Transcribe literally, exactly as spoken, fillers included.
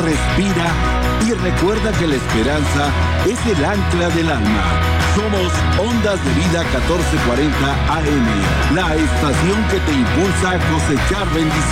respira y recuerda que la esperanza es el ancla del alma. Somos Ondas de Vida catorce cuarenta A M, la estación que te impulsa a cosechar bendiciones.